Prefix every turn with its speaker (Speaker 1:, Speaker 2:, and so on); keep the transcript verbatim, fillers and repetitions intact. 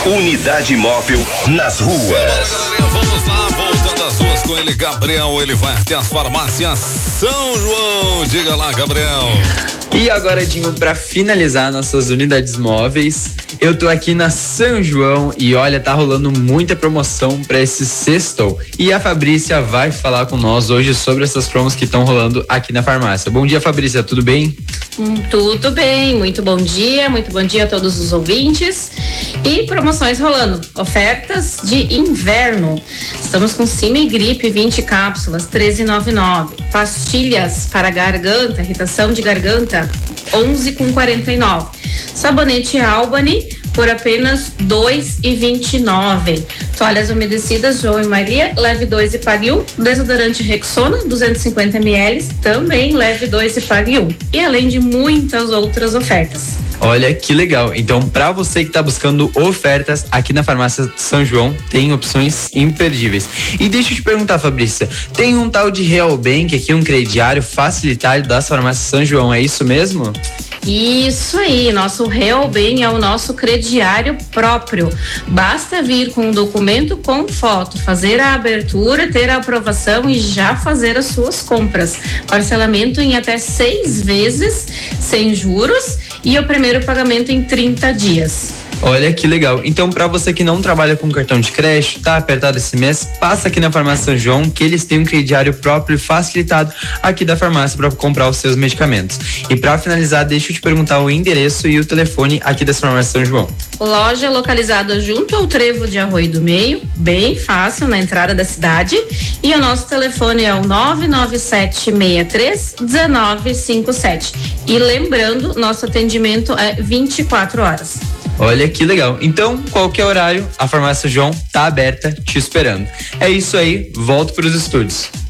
Speaker 1: Unidade Móvel nas ruas.
Speaker 2: Vamos lá, voltando às ruas com ele, Gabriel. Ele vai até as farmácias São João. Diga lá, Gabriel.
Speaker 3: E agora, Dinho, para finalizar nossas unidades móveis, eu tô aqui na São João e olha, tá rolando muita promoção para esse sextou. E a Fabrícia vai falar com nós hoje sobre essas promos que estão rolando aqui na farmácia. Bom dia, Fabrícia, tudo bem?
Speaker 4: Hum, tudo bem, muito bom dia, muito bom dia a todos os ouvintes. E promoções rolando, ofertas de inverno. Estamos com Cime Gripe vinte cápsulas, treze e noventa e nove. Pastilhas para garganta, irritação de garganta, onze com quarenta e nove. Sabonete Albany por apenas dois e vinte e nove. Toalhas umedecidas João e Maria, leve dois e pague um. Desodorante Rexona, duzentos e cinquenta mililitros, também leve dois e pague um. E além de muitas outras ofertas.
Speaker 3: Olha que legal. Então, para você que está buscando ofertas aqui na farmácia São João, tem opções imperdíveis. E deixa eu te perguntar, Fabrícia, tem um tal de Real Bank aqui, um crediário facilitado das farmácias São João, é isso mesmo?
Speaker 4: Isso aí, nosso Real Bem é o nosso crediário próprio. Basta vir com um documento com foto, fazer a abertura, ter a aprovação e já fazer as suas compras. Parcelamento em até seis vezes, sem juros, e o primeiro pagamento em trinta dias.
Speaker 3: Olha que legal. Então, para você que não trabalha com cartão de crédito, tá apertado esse mês, passa aqui na farmácia São João, que eles têm um crediário próprio e facilitado aqui da farmácia para comprar os seus medicamentos. E para finalizar, deixa eu te perguntar o endereço e o telefone aqui das farmácias São João.
Speaker 4: Loja localizada junto ao Trevo de Arroio do Meio, bem fácil na entrada da cidade. E o nosso telefone é o nove nove sete seis três um nove cinco sete. E lembrando, nosso atendimento é vinte e quatro horas.
Speaker 3: Olha que legal. Então, qualquer horário, a farmácia João tá aberta, te esperando. É isso aí, volto para os estúdios.